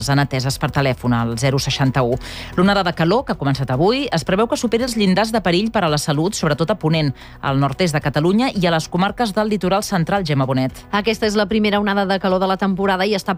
han ateses per telèfon al 061. L'onada de calor, que ha començat avui, es preveu que superi els llindars de perill per a la salut, sobretot a Ponent, al nord-est de Catalunya i a les comarques del litoral central, Gemma Bonet. Aquesta és la primera onada de calor de la temporada i està